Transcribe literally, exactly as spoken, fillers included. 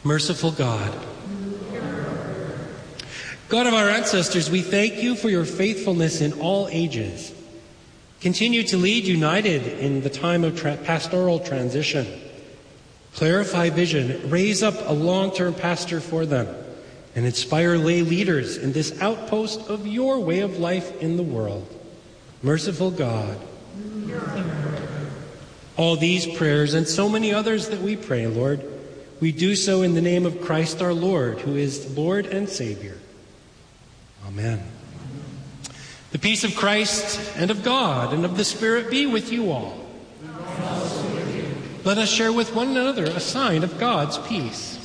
Merciful God, God of our ancestors, we thank you for your faithfulness in all ages. Continue to lead united in the time of tra- pastoral transition. Clarify vision, raise up a long-term pastor for them, and inspire lay leaders in this outpost of your way of life in the world. Merciful God. All these prayers and so many others that we pray, Lord, we do so in the name of Christ our Lord, who is Lord and Savior. Amen. The peace of Christ and of God and of the Spirit be with you all. Let us share with one another a sign of God's peace.